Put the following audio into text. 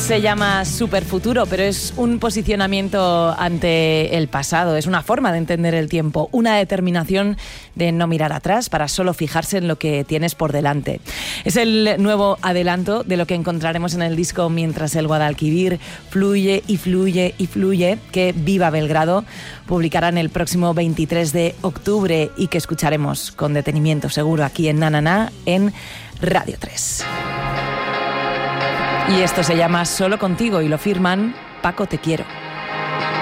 Se llama Superfuturo, pero es un posicionamiento ante el pasado, es una forma de entender el tiempo, una determinación de no mirar atrás para solo fijarse en lo que tienes por delante. Es el nuevo adelanto de lo que encontraremos en el disco Mientras el Guadalquivir fluye y fluye y fluye, que Viva Belgrado publicarán el próximo 23 de octubre y que escucharemos con detenimiento seguro aquí en Na Na Na en Radio 3. Y esto se llama Solo Contigo y lo firman Paco Te Quiero.